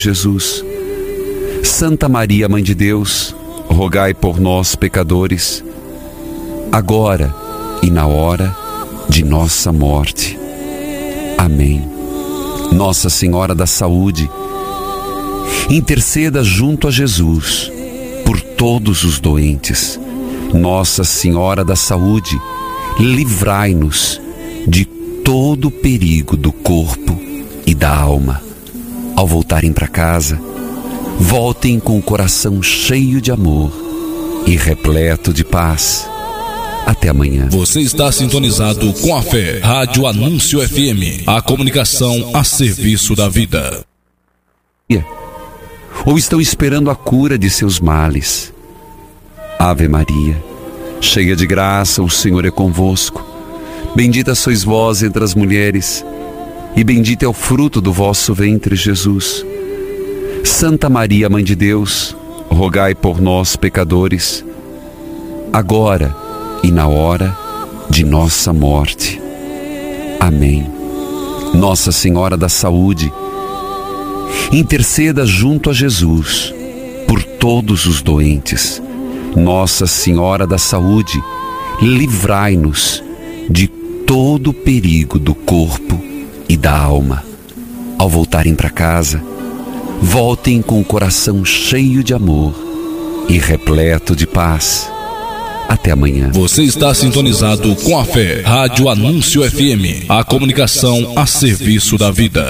Jesus. Santa Maria, Mãe de Deus, rogai por nós, pecadores, agora e na hora de nossa morte. Amém. Nossa Senhora da Saúde, interceda junto a Jesus por todos os doentes. Nossa Senhora da Saúde, livrai-nos de todo o perigo do corpo e da alma. Ao voltarem para casa, voltem com o coração cheio de amor e repleto de paz. Até amanhã. Você está sintonizado com a fé. Rádio Anúncio FM. A comunicação a serviço da vida. Ou estão esperando a cura de seus males. Ave Maria, cheia de graça, o Senhor é convosco. Bendita sois vós entre as mulheres, e bendito é o fruto do vosso ventre, Jesus. Santa Maria, Mãe de Deus, rogai por nós, pecadores, agora e na hora de nossa morte. Amém. Nossa Senhora da Saúde, interceda junto a Jesus por todos os doentes. Nossa Senhora da Saúde, livrai-nos de todo o perigo do corpo e da alma. Ao voltarem para casa, voltem com o coração cheio de amor e repleto de paz. Até amanhã. Você está sintonizado com a fé. Rádio Anúncio FM. A comunicação a serviço da vida.